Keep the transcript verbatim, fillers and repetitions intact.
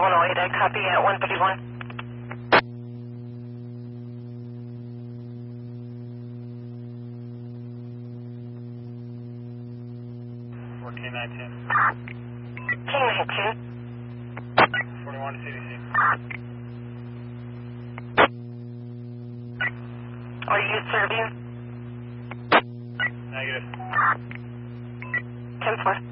one oh eight, I copy at one thirty-one. fourteen nineteen. K nineteen. forty-one C D C. Are you serving? Negative. ten four.